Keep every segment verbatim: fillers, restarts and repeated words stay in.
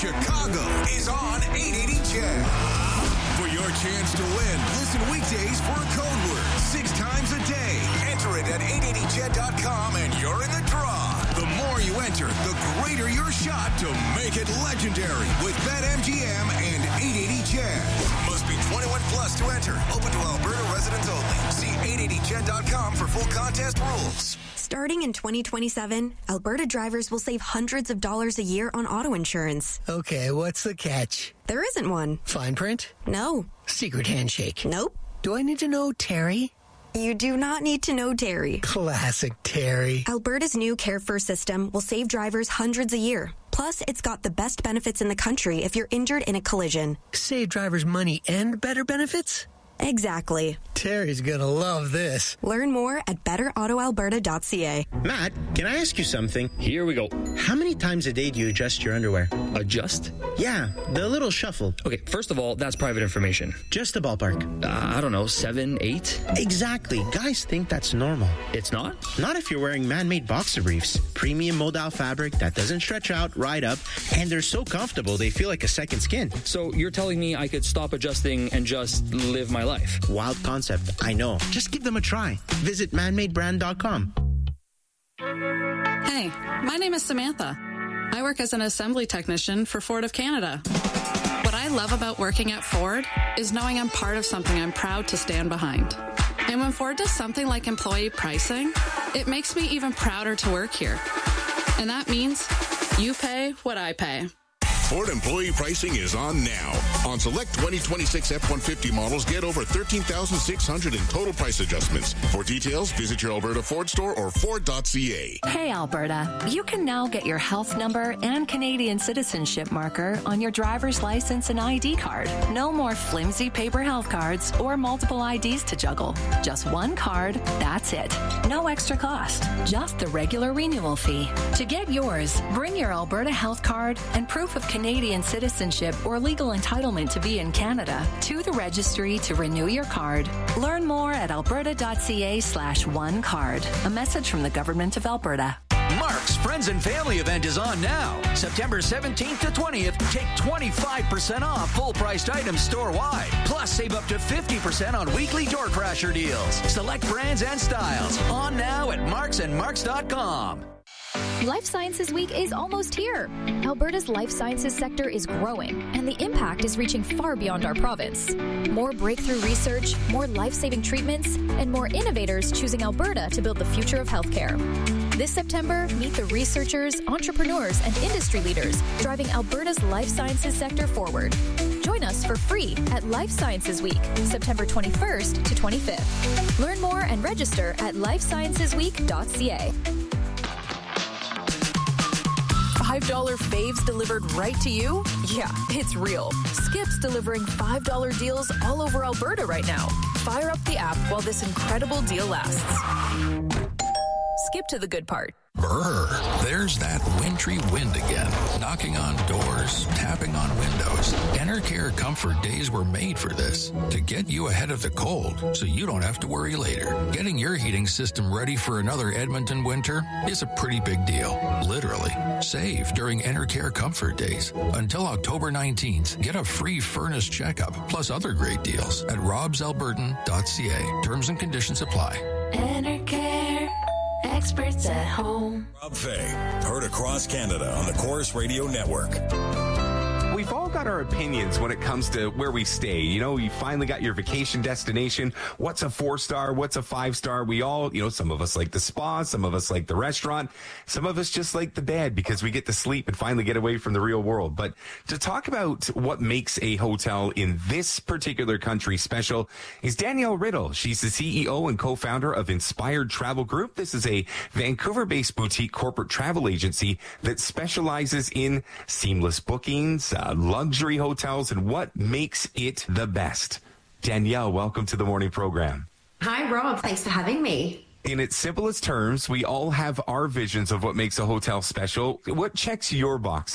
Chicago is on eight eighty C H E D. For your chance to win, listen weekdays for a code word six times a day. Enter it at eight eighty C H E D dot com and you're in the draw. The more you enter, the greater your shot to make it legendary with BetMGM and eight eighty C H E D. Must be twenty-one plus to enter. Open to Alberta residents only. See eight eighty C H E D dot com for full contest rules. Starting in twenty twenty-seven, Alberta drivers will save hundreds of dollars a year on auto insurance. Okay, what's the catch? There isn't one. Fine print? No. Secret handshake? Nope. Do I need to know Terry? You do not need to know Terry. Classic Terry. Alberta's new Care First system will save drivers hundreds a year. Plus, it's got the best benefits in the country if you're injured in a collision. Save drivers money and better benefits? Exactly. Terry's gonna love this. Learn more at better auto alberta dot c a. Matt, can I ask you something? Here we go. How many times a day do you adjust your underwear? Adjust? Yeah, the little shuffle. Okay, first of all, that's private information. Just a ballpark. Uh, I don't know, seven, eight? Exactly. Guys think that's normal. It's not? Not if you're wearing man-made boxer briefs. Premium modal fabric that doesn't stretch out, ride up, and they're so comfortable they feel like a second skin. So you're telling me I could stop adjusting and just live my life? Wild concept, I know. Just give them a try. Visit man made brand dot com. Hey, my name is Samantha. I work as an assembly technician for Ford of Canada. What I love about working at Ford is knowing I'm part of something I'm proud to stand behind. And when Ford does something like employee pricing, it makes me even prouder to work here. And that means you pay what I pay. Ford employee pricing is on now. On select twenty twenty-six F one fifty models, get over thirteen thousand six hundred in total price adjustments. For details, visit your Alberta Ford store or ford dot c a. Hey, Alberta. You can now get your health number and Canadian citizenship marker on your driver's license and I D card. No more flimsy paper health cards or multiple I Ds to juggle. Just one card, that's it. No extra cost, just the regular renewal fee. To get yours, bring your Alberta health card and proof of Canadian citizenship or legal entitlement to be in Canada to the registry to renew your card. Learn more at alberta dot c a slash one card. A message from the Government of Alberta. Mark's Friends and Family event is on now. September seventeenth to twentieth, take twenty-five percent off full-priced items store-wide. Plus, save up to fifty percent on weekly door crasher deals. Select brands and styles. On now at marks and marks dot com. Life Sciences Week is almost here. Alberta's life sciences sector is growing, and the impact is reaching far beyond our province. More breakthrough research, more life-saving treatments, and more innovators choosing Alberta to build the future of healthcare. This September, meet the researchers, entrepreneurs, and industry leaders driving Alberta's life sciences sector forward. Join us for free at Life Sciences Week, September twenty-first to twenty-fifth. Learn more and register at life sciences week dot c a. five dollar faves delivered right to you? Yeah, it's real. Skip's delivering five dollar deals all over Alberta right now. Fire up the app while this incredible deal lasts. Skip to the good part. Brr, there's that wintry wind again, knocking on doors, tapping on windows. Enercare Comfort Days were made for this, to get you ahead of the cold so you don't have to worry later. Getting your heating system ready for another Edmonton winter is a pretty big deal, literally. Save during Enercare Comfort Days. Until October nineteenth, get a free furnace checkup, plus other great deals at robs albertan dot c a. Terms and conditions apply. Enercare. Experts at home. Rob Fay, heard across Canada on the Chorus Radio Network. We've all got our opinions when it comes to where we stay. You know, you finally got your vacation destination. What's a four-star? What's a five-star? We all, you know, some of us like the spa. Some of us like the restaurant. Some of us just like the bed because we get to sleep and finally get away from the real world. But to talk about what makes a hotel in this particular country special is Danielle Riddle. She's the C E O and co-founder of Inspired Travel Group. This is a Vancouver-based boutique corporate travel agency that specializes in seamless bookings, uh, luxury hotels, and what makes it the best. Danielle, welcome to the morning program. Hi, Rob. Thanks for having me. In its simplest terms, we all have our visions of what makes a hotel special. What checks your boxes?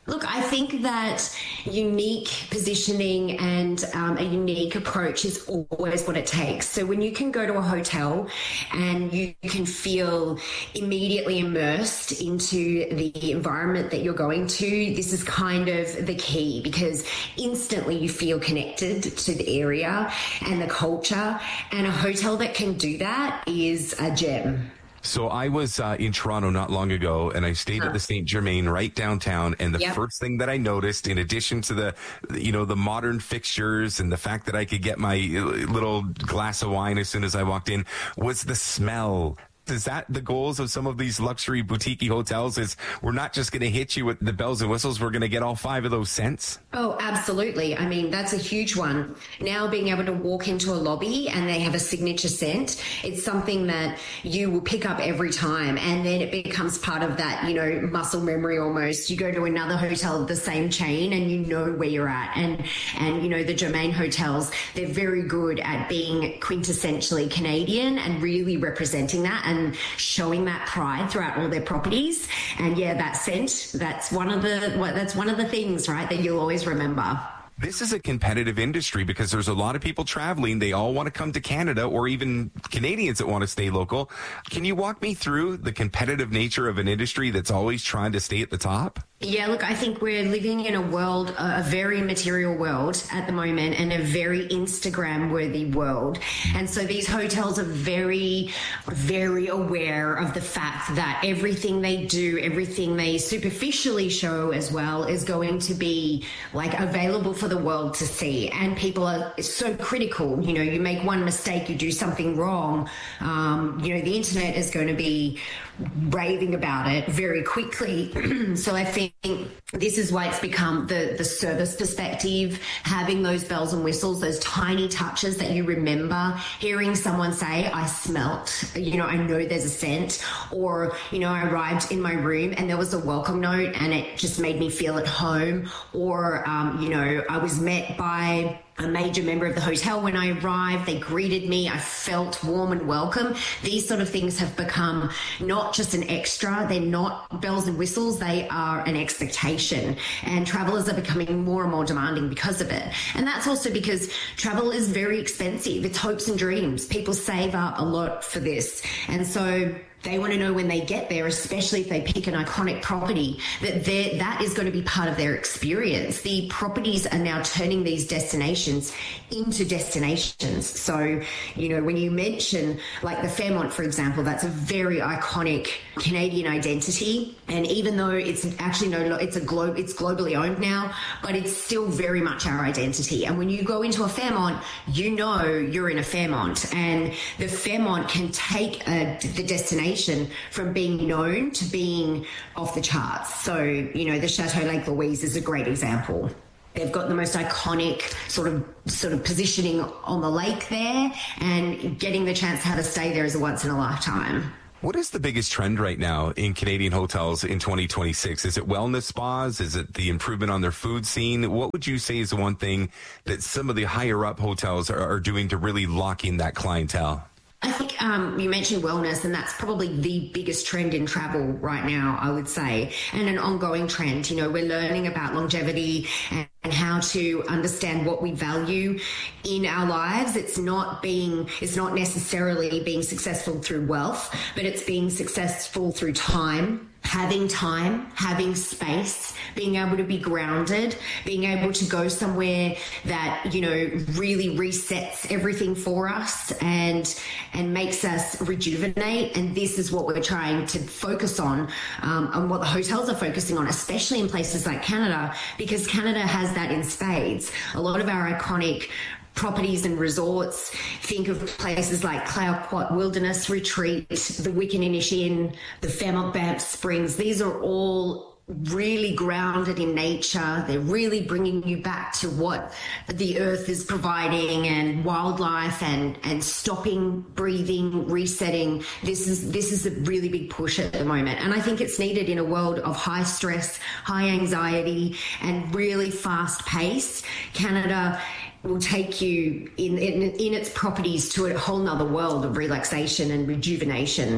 Look, I think that unique positioning and um, a unique approach is always what it takes. So when you can go to a hotel and you can feel immediately immersed into the environment that you're going to, this is kind of the key, because instantly you feel connected to the area and the culture. And a hotel that can do that is a gem. So I was uh, in Toronto not long ago, and I stayed huh. at the Saint Germain right downtown. And the yep. first thing that I noticed, in addition to the, you know, the modern fixtures and the fact that I could get my little glass of wine as soon as I walked in, was the smell. Is that the goals of some of these luxury boutique hotels? Is we're not just going to hit you with the bells and whistles, we're going to get all five of those scents? Oh, absolutely. I mean, that's a huge one. Now being able to walk into a lobby and they have a signature scent, it's something that you will pick up every time. And then it becomes part of that, you know, muscle memory almost. You go to another hotel of the same chain and you know where you're at. And, and you know, the Germain hotels, they're very good at being quintessentially Canadian and really representing that and and showing that pride throughout all their properties. And yeah, that scent, that's one of the, that's one of the things, right, that you'll always remember. This is a competitive industry because there's a lot of people traveling. They all want to come to Canada, or even Canadians that want to stay local. Can you walk me through the competitive nature of an industry that's always trying to stay at the top? Yeah, look, I think we're living in a world, a very material world at the moment, and a very Instagram-worthy world. And so these hotels are very, very aware of the fact that everything they do, everything they superficially show as well, is going to be like available for the world to see. And people are so critical. You know, you make one mistake, you do something wrong. Um, you know, the internet is going to be raving about it very quickly. So I think this is why it's become the, the service perspective, having those bells and whistles, those tiny touches that you remember, hearing someone say, I smelt, you know, I know there's a scent, or, you know, I arrived in my room and there was a welcome note and it just made me feel at home, or, um, you know, I was met by a major member of the hotel when I arrived. They greeted me. I felt warm and welcome. These sort of things have become not just an extra. They're not bells and whistles. They are an expectation. And travelers are becoming more and more demanding because of it. And that's also because travel is very expensive. It's hopes and dreams. People save up a lot for this. And so they want to know when they get there, especially if they pick an iconic property, that that is going to be part of their experience. The properties are now turning these destinations into destinations. So, you know, when you mention like the Fairmont, for example, that's a very iconic Canadian identity. And even though it's actually no, it's a glo- it's globally owned now, but it's still very much our identity. And when you go into a Fairmont, you know you're in a Fairmont, and the Fairmont can take a, the destination from being known to being off the charts. So, you know, the Chateau Lake Louise is a great example. They've got the most iconic sort of sort of positioning on the lake there, and getting the chance to have a stay there is a once in a lifetime. What is the biggest trend right now in Canadian hotels in twenty twenty-six? Is it wellness spas? Is it the improvement on their food scene? What would you say is the one thing that some of the higher up hotels are, are doing to really lock in that clientele? I think um, you mentioned wellness, and that's probably the biggest trend in travel right now, I would say, and an ongoing trend. You know, we're learning about longevity and, and how to understand what we value in our lives. It's not being, it's not necessarily being successful through wealth, but it's being successful through time. Having time, having space, being able to be grounded, being able to go somewhere that, you know, really resets everything for us and and makes us rejuvenate. And this is what we're trying to focus on, um, and what the hotels are focusing on, especially in places like Canada, because Canada has that in spades. A lot of our iconic properties and resorts, think of places like Clayoquot Wilderness Retreat, the Wickaninnish Inn, the Fairmont Banff Springs. These are all really grounded in nature. They're really bringing you back to what the earth is providing, and wildlife, and and stopping, breathing, resetting. This is this is a really big push at the moment, and I think it's needed in a world of high stress, high anxiety, and really fast pace. Canada will take you in, in in its properties to a whole nother world of relaxation and rejuvenation.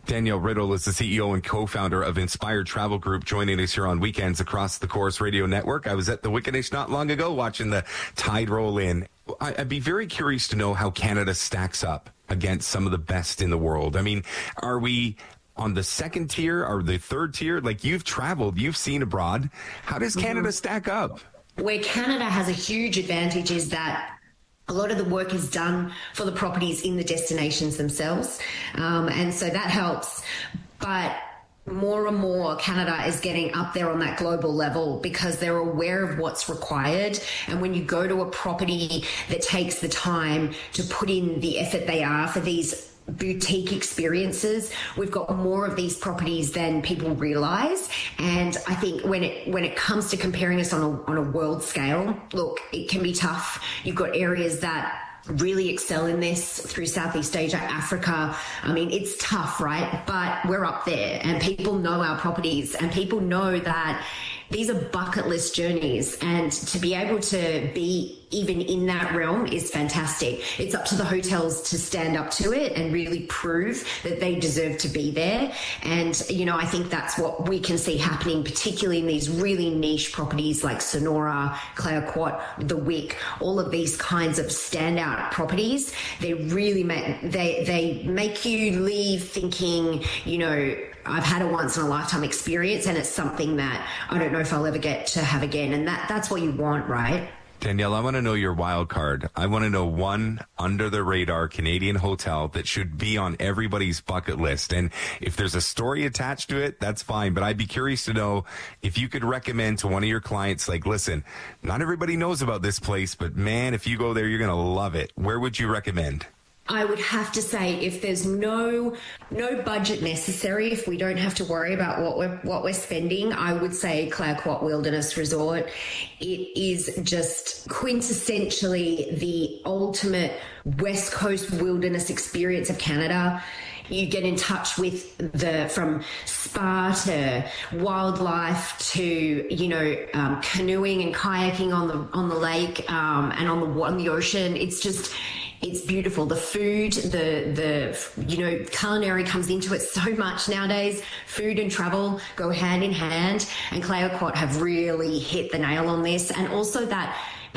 Danielle Riddle is the C E O and co-founder of Inspired Travel Group, joining us here on Weekends across the Chorus Radio Network. I was at the Wickendish not long ago watching the tide roll in. I'd be very curious to know how Canada stacks up against some of the best in the world. I mean, are we on the second tier or the third tier? Like, you've traveled, you've seen abroad. How does Canada mm-hmm. stack up? Where Canada has a huge advantage is that a lot of the work is done for the properties in the destinations themselves. Um, and so that helps. But more and more Canada is getting up there on that global level because they're aware of what's required. And when you go to a property that takes the time to put in the effort they are for these boutique experiences, we've got more of these properties than people realize. And I think when it when it comes to comparing us on a on a world scale, look, it can be tough. You've got areas that really excel in this through Southeast Asia, Africa. I mean, it's tough, right? But we're up there and people know our properties and people know that these are bucket list journeys, and to be able to be even in that realm is fantastic. It's up to the hotels to stand up to it and really prove that they deserve to be there. And, you know, I think that's what we can see happening, particularly in these really niche properties like Sonora, Clayoquot, The Wick, all of these kinds of standout properties. They really make, they, they make you leave thinking, you know, I've had a once in a lifetime experience and it's something that I don't know if I'll ever get to have again. And that that's what you want, right? Danielle, I want to know your wild card. I want to know one under the radar Canadian hotel that should be on everybody's bucket list. And if there's a story attached to it, that's fine. But I'd be curious to know if you could recommend to one of your clients, like, listen, not everybody knows about this place, but man, if you go there, you're going to love it. Where would you recommend? I would have to say, if there's no no budget necessary, if we don't have to worry about what we're what we're spending, I would say Clayoquot Wilderness Resort. It is just quintessentially the ultimate West Coast wilderness experience of Canada. You get in touch with the, from spa to wildlife to, you know, um, canoeing and kayaking on the on the lake um, and on the on the ocean. It's just, it's beautiful. The food, the the you know, culinary comes into it so much nowadays. Food and travel go hand in hand, and Clayoquot have really hit the nail on this. And also that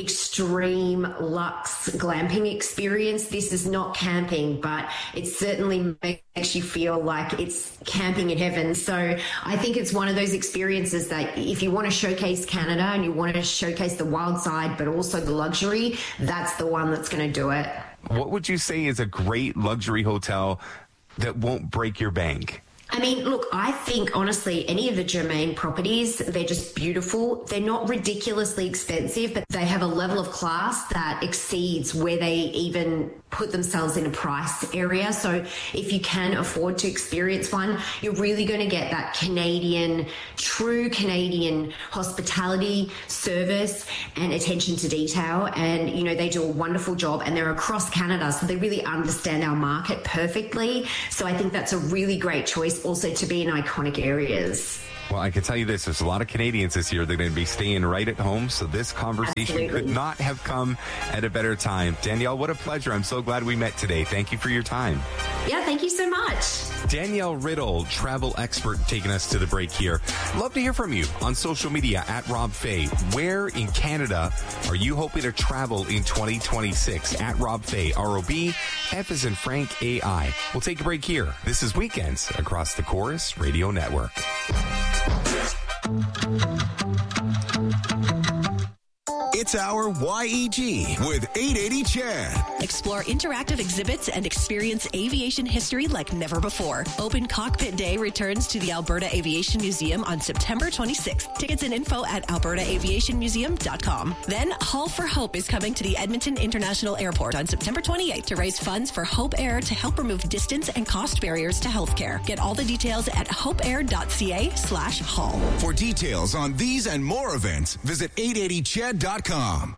extreme luxe glamping experience. This is not camping, but it certainly makes you feel like it's camping in heaven. So I think it's one of those experiences that if you want to showcase Canada and you want to showcase the wild side, but also the luxury, that's the one that's going to do it. What would you say is a great luxury hotel that won't break your bank? I mean, look, I think, honestly, any of the Germain properties, they're just beautiful. They're not ridiculously expensive, but they have a level of class that exceeds where they even put themselves in a price area. So if you can afford to experience one, you're really going to get that Canadian, true Canadian hospitality, service, and attention to detail. And, you know, they do a wonderful job, and they're across Canada, so they really understand our market perfectly. So I think that's a really great choice also to be in iconic areas. Well, I can tell you this, there's a lot of Canadians this year that are going to be staying right at home, so this conversation Absolutely. could not have come at a better time. Danielle, what a pleasure. I'm so glad we met today. Thank you for your time. Yeah, thank you so much. Danielle Riddle, travel expert, taking us to the break here. Love to hear from you on social media at Rob Fay. Where in Canada are you hoping to travel in twenty twenty-six? At Rob Fay, R O B, F as in Frank, A I. We'll take a break here. This is Weekends across the Chorus Radio Network. It's our Y E G with eight eighty Chad. Explore interactive exhibits and experience aviation history like never before. Open Cockpit Day returns to the Alberta Aviation Museum on September twenty-sixth. Tickets and info at alberta aviation museum dot com. Then Haul for Hope is coming to the Edmonton International Airport on September twenty-eighth to raise funds for Hope Air to help remove distance and cost barriers to healthcare. Get all the details at hopeair dot c a slash haul. For details on these and more events, visit eight eighty ched dot com.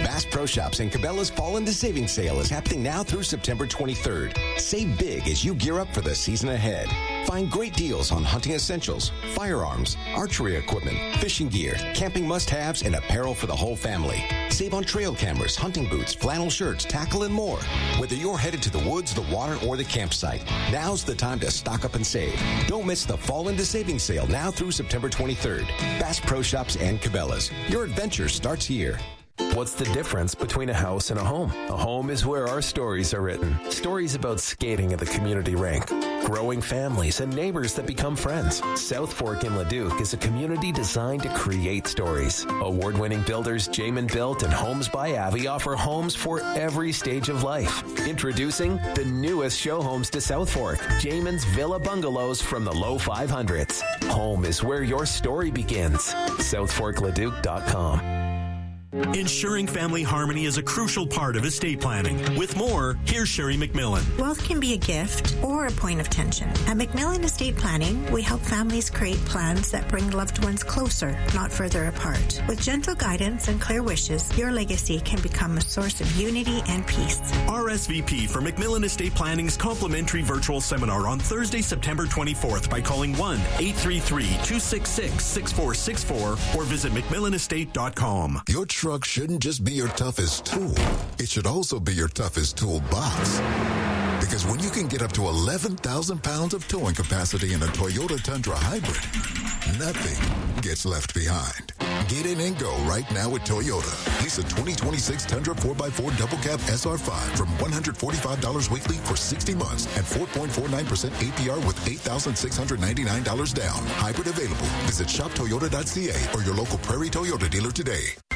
Bass Pro Shops and Cabela's Fall into Savings Sale is happening now through September twenty-third. Save big as you gear up for the season ahead. Find great deals on hunting essentials, firearms, archery equipment, fishing gear, camping must-haves, and apparel for the whole family. Save on trail cameras, hunting boots, flannel shirts, tackle, and more. Whether you're headed to the woods, the water, or the campsite, now's the time to stock up and save. Don't miss the Fall into Savings Sale now through September twenty-third. Bass Pro Shops and Cabela's. Your adventure starts here. What's the difference between a house and a home? A home is where our stories are written. Stories about skating at the community rink, growing families, and neighbors that become friends. South Fork in Leduc is a community designed to create stories. Award-winning builders Jamin Built and Homes by Avi offer homes for every stage of life. Introducing the newest show homes to South Fork, Jamin's Villa Bungalows from the low five hundreds. Home is where your story begins. south fork leduc dot com. Ensuring family harmony is a crucial part of estate planning. With more, here's Sherry McMillan. Wealth can be a gift or a point of tension. At McMillan Estate Planning, we help families create plans that bring loved ones closer, not further apart. With gentle guidance and clear wishes, your legacy can become a source of unity and peace. R S V P for McMillan Estate Planning's complimentary virtual seminar on Thursday, September twenty-fourth by calling one eight three three, two six six, six four six four or visit mcmillan estate dot com. Your truck shouldn't just be your toughest tool. It should also be your toughest toolbox. Because when you can get up to eleven thousand pounds of towing capacity in a Toyota Tundra Hybrid, nothing gets left behind. Get in and go right now with Toyota. Lease a twenty twenty-six Tundra four by four Double Cab S R five from one hundred forty-five dollars weekly for sixty months and four point four nine percent A P R with eight thousand six hundred ninety-nine dollars down. Hybrid available. Visit shop toyota dot c a or your local Prairie Toyota dealer today.